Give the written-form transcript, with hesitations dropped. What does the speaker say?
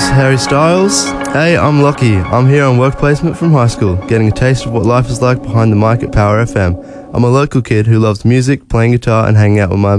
is Harry Styles. Hey, I'm Lockie. I'm here on work placement from high school, getting a taste of what life is like behind the mic at Power FM. I'm a local kid who loves music, playing guitar, and hanging out with my